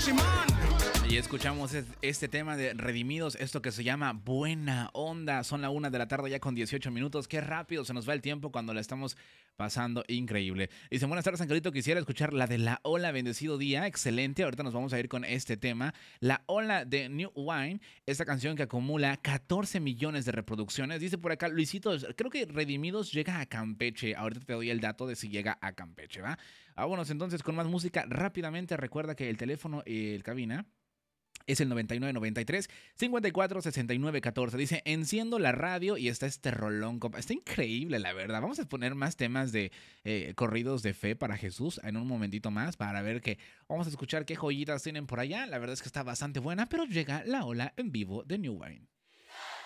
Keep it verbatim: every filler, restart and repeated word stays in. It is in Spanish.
Y escuchamos es- este tema de Redimidos, esto que se llama Buena Onda. Son la una de la tarde ya con dieciocho minutos. Qué rápido se nos va el tiempo cuando la estamos pasando increíble. Dice, buenas tardes, Angelito. Quisiera escuchar la de La Ola, bendecido día. Excelente. Ahorita nos vamos a ir con este tema. La Ola de New Wine, esta canción que acumula catorce millones de reproducciones. Dice por acá, Luisito, creo que Redimidos llega a Campeche. Ahorita te doy el dato de si llega a Campeche, ¿va? Vámonos entonces con más música rápidamente. Recuerda que el teléfono y el cabina es el noventa y nueve noventa y tres cincuenta y cuatro sesenta y nueve catorce. Dice, enciendo la radio y está este rolón, compa. Está increíble, la verdad. Vamos a poner más temas de eh, corridos de fe para Jesús en un momentito más para ver que vamos a escuchar qué joyitas tienen por allá. La verdad es que está bastante buena, pero llega la ola en vivo de New Wine.